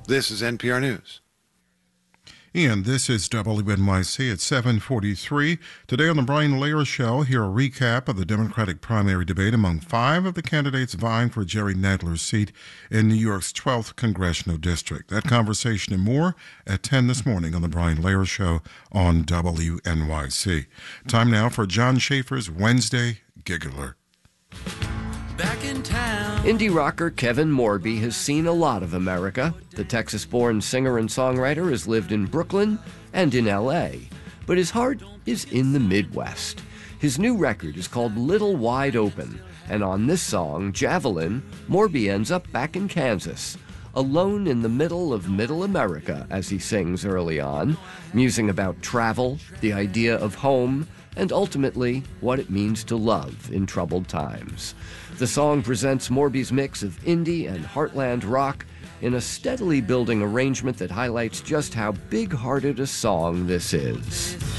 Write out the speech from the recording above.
This is NPR News. And this is WNYC at 7:43. Today on the Brian Lehrer Show, hear a recap of the Democratic primary debate among 5 of the candidates vying for Jerry Nadler's seat in New York's 12th Congressional District. That conversation and more at 10 this morning on the Brian Lehrer Show on WNYC. Time now for John Schaefer's Wednesday Giggler. Back in town. Indie rocker Kevin Morby has seen a lot of America. The Texas-born singer and songwriter has lived in Brooklyn and in L.A., but his heart is in the Midwest. His new record is called Little Wide Open, and on this song, Javelin, Morby ends up back in Kansas, alone in the middle of Middle America, as he sings early on, musing about travel, the idea of home, and ultimately what it means to love in troubled times. The song presents Morby's mix of indie and heartland rock in a steadily building arrangement that highlights just how big-hearted a song this is.